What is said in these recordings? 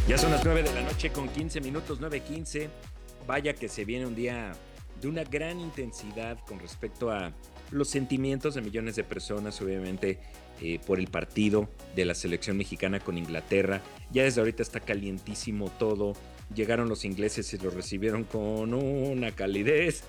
Ya son las 9 de la noche con 15 minutos, 9:15. Vaya que se viene un día de una gran intensidad con respecto a los sentimientos de millones de personas, obviamente, por el partido de la selección mexicana con Inglaterra. Ya desde ahorita está calientísimo todo. Llegaron los ingleses y lo recibieron con una calidez.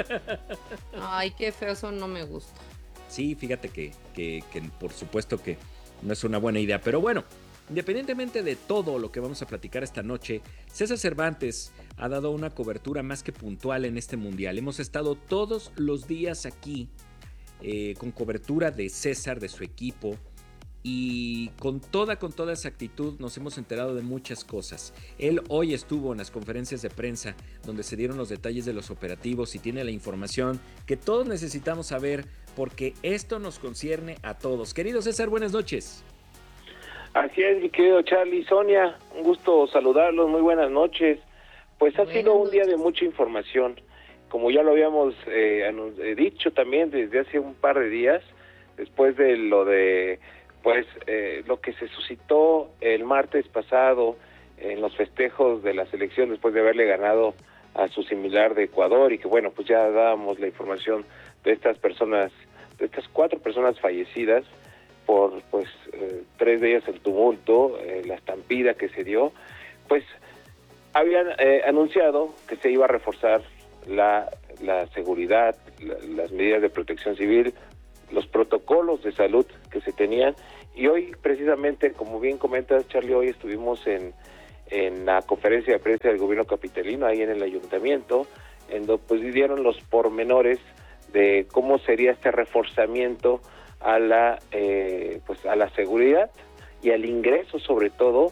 Ay, qué feo, eso no me gusta. Sí, fíjate que por supuesto que no es una buena idea, pero bueno, independientemente de todo lo que vamos a platicar esta noche, César Cervantes ha dado una cobertura más que puntual en este mundial. Hemos estado todos los días aquí con cobertura de César, de su equipo, y con toda esa actitud nos hemos enterado de muchas cosas. Él hoy estuvo en las conferencias de prensa donde se dieron los detalles de los operativos y tiene la información que todos necesitamos saber porque esto nos concierne a todos. Querido César, buenas noches. Así es, mi querido Charlie, Sonia, un gusto saludarlos, muy buenas noches. Pues ha sido un día de mucha información, como ya lo habíamos dicho también desde hace un par de días, después de lo de lo que se suscitó el martes pasado en los festejos de la selección después de haberle ganado a su similar de Ecuador, y que bueno, pues ya dábamos la información de estas personas, de estas 4 personas fallecidas por 3 de ellas el tumulto, la estampida que se dio. Pues habían anunciado que se iba a reforzar la seguridad, las medidas de protección civil, los protocolos de salud que se tenían, y hoy precisamente, como bien comentas, Charlie, hoy estuvimos en la conferencia de prensa del gobierno capitalino, ahí en el ayuntamiento, en donde pues dieron los pormenores de cómo sería este reforzamiento a la seguridad y al ingreso, sobre todo,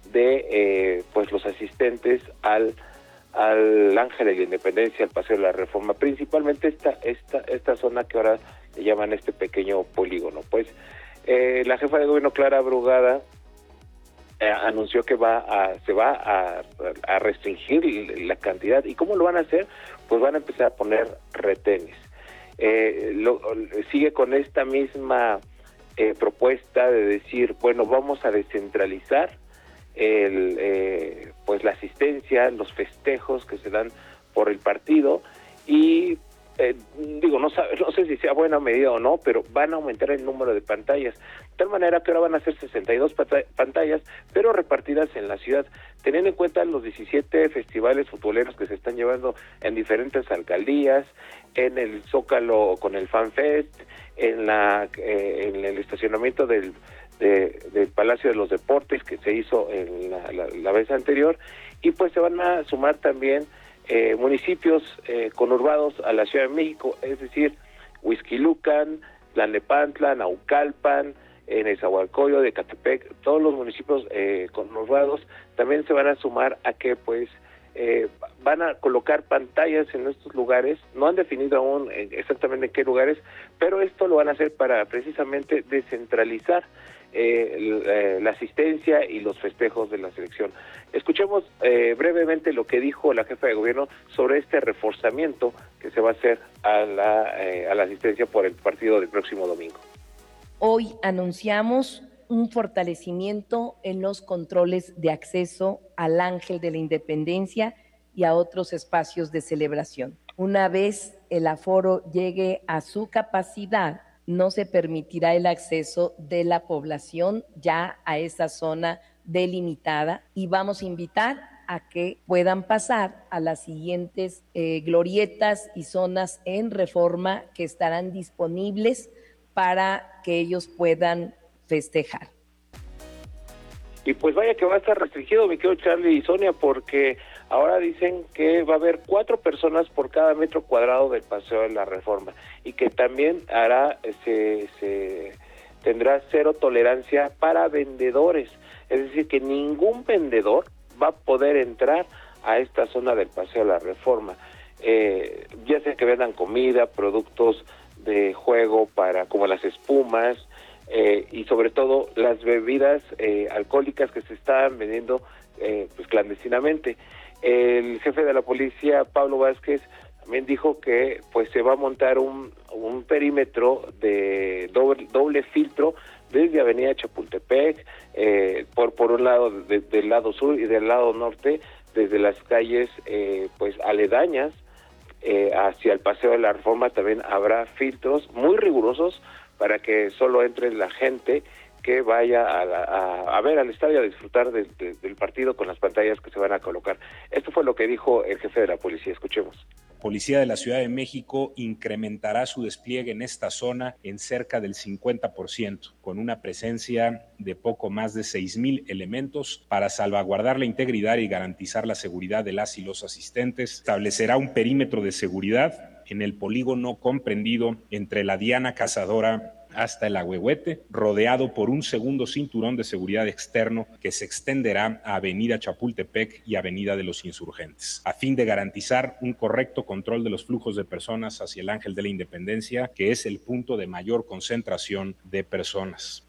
de los asistentes al Ángel de la Independencia, al Paseo de la Reforma, principalmente esta zona que ahora le llaman este pequeño polígono. Pues la jefa de gobierno, Clara Brugada, anunció que se va a restringir la cantidad. ¿Y cómo lo van a hacer? Pues van a empezar a poner retenes. Sigue con esta misma propuesta de decir, bueno, vamos a descentralizar la asistencia, los festejos que se dan por el partido, y no sé si sea buena medida o no, pero van a aumentar el número de pantallas, de tal manera que ahora van a ser 62 pantallas, pero repartidas en la ciudad, teniendo en cuenta los 17 festivales futboleros que se están llevando en diferentes alcaldías, en el Zócalo con el Fan Fest, en el estacionamiento del Palacio de los Deportes que se hizo en la vez anterior, y pues se van a sumar también municipios conurbados a la Ciudad de México, es decir, Huixquilucan, Tlalnepantla, Naucalpan, Nezahualcóyotl, de Catepec, todos los municipios conurbados también se van a sumar a que van a colocar pantallas en estos lugares. No han definido aún exactamente en qué lugares, pero esto lo van a hacer para precisamente descentralizar la asistencia y los festejos de la selección. Escuchemos brevemente lo que dijo la jefa de gobierno sobre este reforzamiento que se va a hacer a la asistencia por el partido del próximo domingo. Hoy anunciamos un fortalecimiento en los controles de acceso al Ángel de la Independencia y a otros espacios de celebración. Una vez el aforo llegue a su capacidad, no se permitirá el acceso de la población ya a esa zona delimitada, y vamos a invitar a que puedan pasar a las siguientes glorietas y zonas en Reforma que estarán disponibles para que ellos puedan festejar. Y pues vaya que va a estar restringido, mi querido Charlie y Sonia, porque ahora dicen que va a haber 4 personas por cada metro cuadrado del Paseo de la Reforma, y que también se tendrá 0 tolerancia para vendedores, es decir, que ningún vendedor va a poder entrar a esta zona del Paseo de la Reforma, ya sea que vendan comida, productos de juego como las espumas, y sobre todo las bebidas alcohólicas que se están vendiendo clandestinamente. El jefe de la policía, Pablo Vázquez, también dijo que pues se va a montar un perímetro de doble filtro desde Avenida Chapultepec, por un lado del lado sur y del lado norte, desde las calles pues aledañas hacia el Paseo de la Reforma. También habrá filtros muy rigurosos para que solo entre la gente que vaya a ver al estadio, a disfrutar del partido con las pantallas que se van a colocar. Esto fue lo que dijo el jefe de la policía. Escuchemos. Policía de la Ciudad de México incrementará su despliegue en esta zona en cerca del 50%, con una presencia de poco más de 6,000 elementos para salvaguardar la integridad y garantizar la seguridad de las y los asistentes. Establecerá un perímetro de seguridad en el polígono comprendido entre la Diana Cazadora hasta el Ahuehuete, rodeado por un segundo cinturón de seguridad externo que se extenderá a Avenida Chapultepec y Avenida de los Insurgentes, a fin de garantizar un correcto control de los flujos de personas hacia el Ángel de la Independencia, que es el punto de mayor concentración de personas.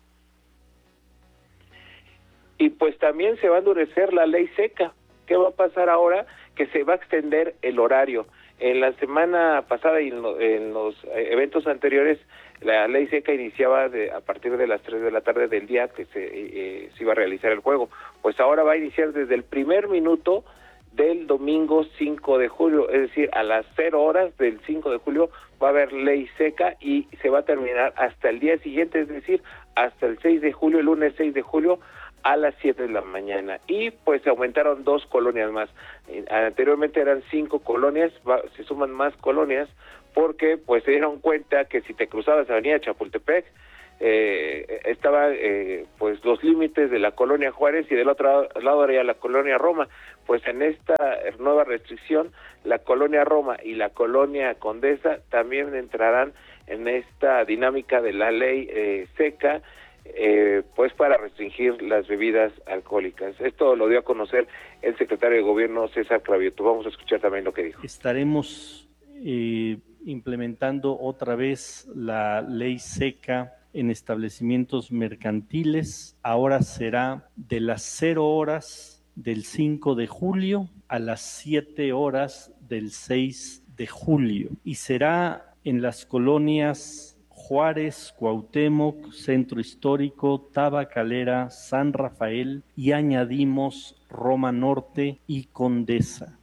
Y pues también se va a endurecer la ley seca. ¿Qué va a pasar ahora? Que se va a extender el horario. En la semana pasada y en los eventos anteriores, la ley seca iniciaba a partir de las 3 de la tarde del día que se iba a realizar el juego. Pues ahora va a iniciar desde el primer minuto del domingo 5 de julio, es decir, a las 0 horas del 5 de julio va a haber ley seca y se va a terminar hasta el día siguiente, es decir, hasta el 6 de julio, el lunes 6 de julio, a las 7 de la mañana. Y pues se aumentaron 2 colonias más. Anteriormente eran 5 colonias, se suman más colonias porque pues se dieron cuenta que si te cruzabas Avenida Chapultepec, estaban pues los límites de la colonia Juárez y del otro lado era la colonia Roma. Pues en esta nueva restricción, la colonia Roma y la colonia Condesa también entrarán en esta dinámica de la ley seca, pues para restringir las bebidas alcohólicas. Esto lo dio a conocer el secretario de Gobierno, César Cravioto. Vamos a escuchar también lo que dijo. Estaremos implementando otra vez la ley seca en establecimientos mercantiles. Ahora será de las 0 horas del 5 de julio a las 7 horas del 6 de julio y será en las colonias Juárez, Cuauhtémoc, Centro Histórico, Tabacalera, San Rafael y añadimos Roma Norte y Condesa.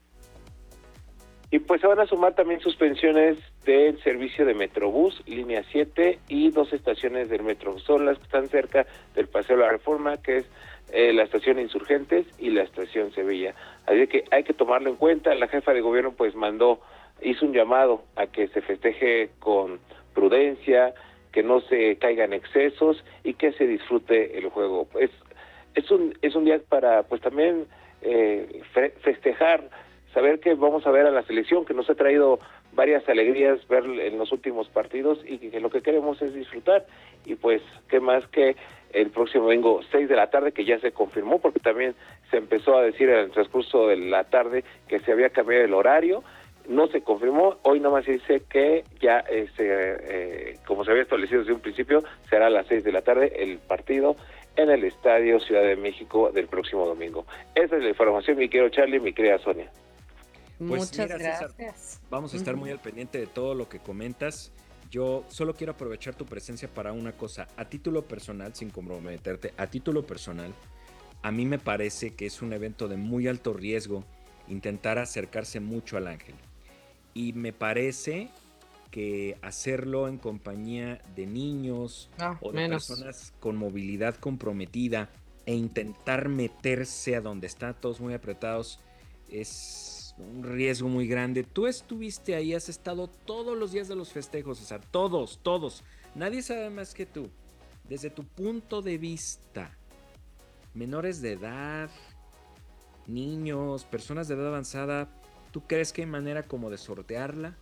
Y pues se van a sumar también suspensiones del servicio de Metrobús, línea 7 y 2 estaciones del metro. Son las que están cerca del Paseo de la Reforma, que es la estación Insurgentes y la estación Sevilla. Así que hay que tomarlo en cuenta. La jefa de gobierno pues hizo un llamado a que se festeje con prudencia, que no se caigan excesos y que se disfrute el juego. Pues es un día para pues también festejar, saber que vamos a ver a la selección, que nos ha traído varias alegrías ver en los últimos partidos y que lo que queremos es disfrutar. Y pues qué más que el próximo domingo 6 de la tarde, que ya se confirmó, porque también se empezó a decir en el transcurso de la tarde que se había cambiado el horario. No se confirmó, hoy nomás se dice que ya, como se había establecido desde un principio, será a las 6 de la tarde el partido en el Estadio Ciudad de México del próximo domingo. Esa es la información, mi querido Charlie, mi querida Sonia. Pues Muchas mira, gracias. César, vamos a estar muy al pendiente de todo lo que comentas. Yo solo quiero aprovechar tu presencia para una cosa. A título personal, sin comprometerte, a título personal, a mí me parece que es un evento de muy alto riesgo intentar acercarse mucho al Ángel. Y me parece que hacerlo en compañía de niños o de personas con movilidad comprometida e intentar meterse a donde están todos muy apretados es un riesgo muy grande. Tú estuviste ahí, has estado todos los días de los festejos, César, todos. Nadie sabe más que tú. Desde tu punto de vista, menores de edad, niños, personas de edad avanzada, ¿tú crees que hay manera como de sortearla?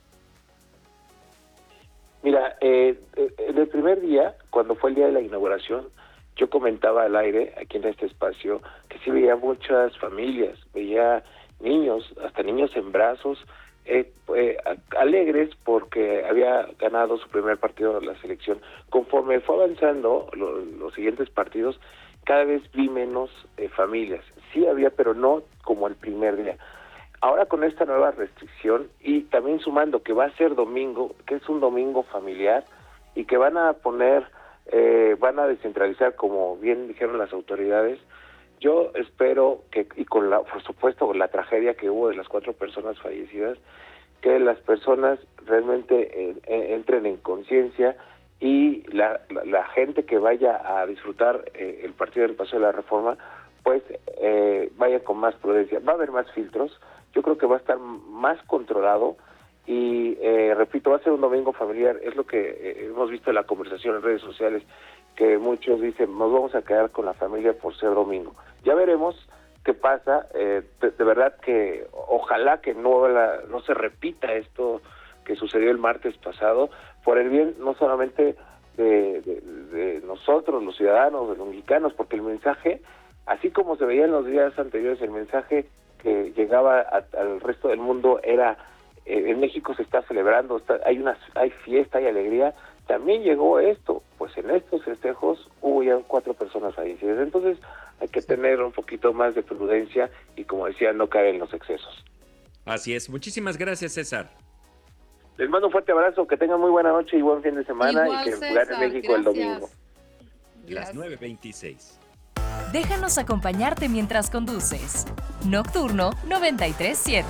Mira, en el primer día, cuando fue el día de la inauguración, yo comentaba al aire, aquí en este espacio, que sí veía muchas familias, veía niños, hasta niños en brazos, alegres porque había ganado su primer partido de la selección. Conforme fue avanzando los siguientes partidos, cada vez vi menos familias. Sí había, pero no como el primer día. Ahora con esta nueva restricción y también sumando que va a ser domingo, que es un domingo familiar y que van a poner van a descentralizar, como bien dijeron las autoridades. Yo espero que, y por supuesto, con la tragedia que hubo de las 4 personas fallecidas, que las personas realmente entren en conciencia y la gente que vaya a disfrutar el partido del Paseo de la Reforma, pues vaya con más prudencia. Va a haber más filtros, yo creo que va a estar más controlado y, repito, va a ser un domingo familiar. Es lo que hemos visto en la conversación en redes sociales, que muchos dicen, nos vamos a quedar con la familia por ser domingo. Ya veremos qué pasa. De verdad que ojalá que no se repita esto que sucedió el martes pasado, por el bien no solamente de nosotros, los ciudadanos, de los mexicanos, porque el mensaje, así como se veía en los días anteriores, el mensaje que llegaba al resto del mundo era, en México se está celebrando, hay fiesta, hay alegría. También llegó esto, pues en estos festejos hubo ya 4 personas fallecidas. Entonces hay que tener un poquito más de prudencia y, como decía, no caer en los excesos. Así es. Muchísimas gracias, César. Les mando un fuerte abrazo, que tengan muy buena noche y buen fin de semana. Igual, y que César, gane México el domingo. Las 9:26. Déjanos acompañarte mientras conduces. Nocturno 93.7.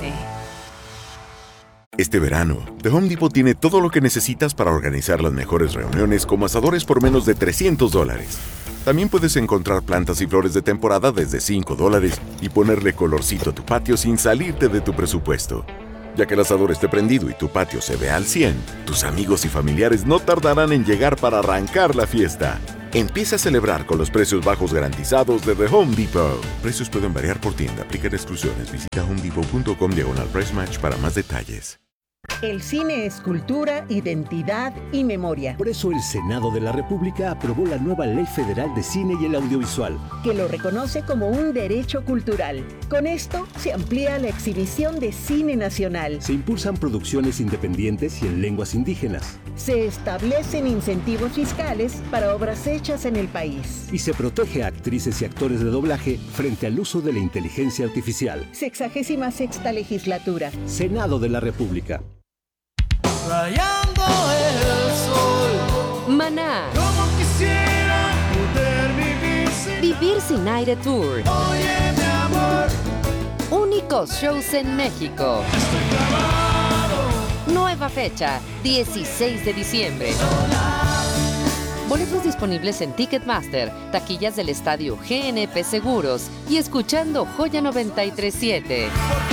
Este verano, The Home Depot tiene todo lo que necesitas para organizar las mejores reuniones, como asadores por menos de $300. También puedes encontrar plantas y flores de temporada desde $5 y ponerle colorcito a tu patio sin salirte de tu presupuesto. Ya que el asador esté prendido y tu patio se vea al 100, tus amigos y familiares no tardarán en llegar para arrancar la fiesta. Empieza a celebrar con los precios bajos garantizados de The Home Depot. Precios pueden variar por tienda. Aplican exclusiones. Visita homedepot.com/price match para más detalles. El cine es cultura, identidad y memoria. Por eso el Senado de la República aprobó la nueva Ley Federal de Cine y el Audiovisual, que lo reconoce como un derecho cultural. Con esto se amplía la exhibición de cine nacional. Se impulsan producciones independientes y en lenguas indígenas. Se establecen incentivos fiscales para obras hechas en el país. Y se protege a actrices y actores de doblaje frente al uso de la inteligencia artificial. 66ª legislatura. Senado de la República. Rayando el sol. Maná. Como quisiera poder Vivir sin aire tour. Oye, mi amor. Únicos shows en México. Estoy clavado. Nueva fecha, 16 de diciembre. Boletos disponibles en Ticketmaster, taquillas del estadio GNP Seguros y escuchando Joya 93.7.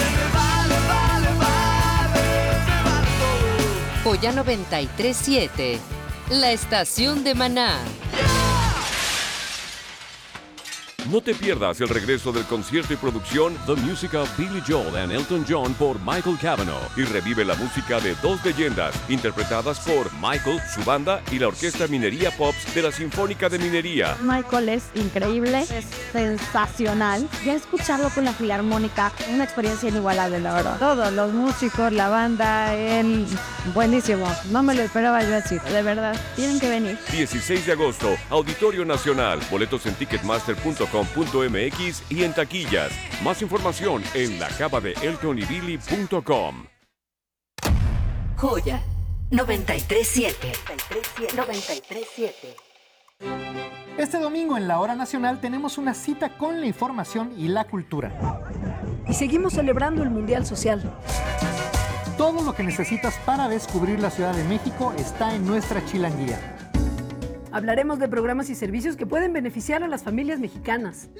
Joya 93.7, la estación de Maná. No te pierdas el regreso del concierto y producción The Music of Billy Joel and Elton John por Michael Cavanaugh y revive la música de 2 leyendas interpretadas por Michael, su banda y la Orquesta Minería Pops de la Sinfónica de Minería. Michael es increíble, es sensacional. Ya escucharlo con la Filarmónica, una experiencia inigualable, la verdad. Todos los músicos, la banda, él, buenísimo. No me lo esperaba yo así, de verdad. Tienen que venir. 16 de agosto, Auditorio Nacional. Boletos en ticketmaster.com.mx y en taquillas. Más información en lacavadeeltonybilly.com. Joya 93.7. Este domingo en la Hora Nacional tenemos una cita con la información y la cultura. Y seguimos celebrando el Mundial Social. Todo lo que necesitas para descubrir la Ciudad de México está en nuestra chilanguía. Hablaremos de programas y servicios que pueden beneficiar a las familias mexicanas.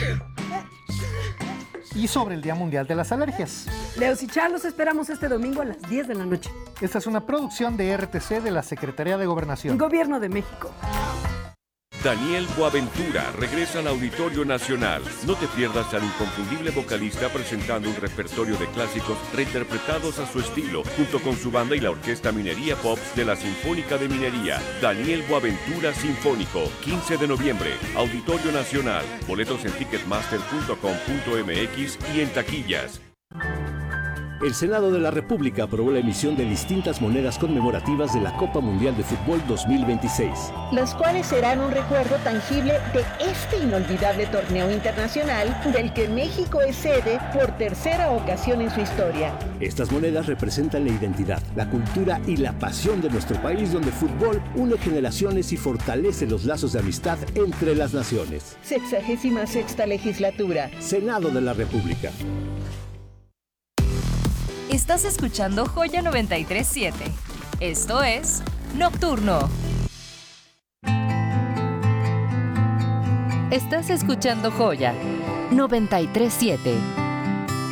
Y sobre el Día Mundial de las Alergias. Leos y Char, los esperamos este domingo a las 10 de la noche. Esta es una producción de RTC de la Secretaría de Gobernación. Gobierno de México. Daniel Boaventura regresa al Auditorio Nacional. No te pierdas al inconfundible vocalista presentando un repertorio de clásicos reinterpretados a su estilo, junto con su banda y la Orquesta Minería Pops de la Sinfónica de Minería. Daniel Boaventura Sinfónico, 15 de noviembre, Auditorio Nacional. Boletos en ticketmaster.com.mx y en taquillas. El Senado de la República aprobó la emisión de distintas monedas conmemorativas de la Copa Mundial de Fútbol 2026. Las cuales serán un recuerdo tangible de este inolvidable torneo internacional del que México es sede por tercera ocasión en su historia. Estas monedas representan la identidad, la cultura y la pasión de nuestro país, donde el fútbol une generaciones y fortalece los lazos de amistad entre las naciones. 66ª legislatura. Senado de la República. Estás escuchando Joya 93.7. Esto es Nocturno. Estás escuchando Joya 93.7.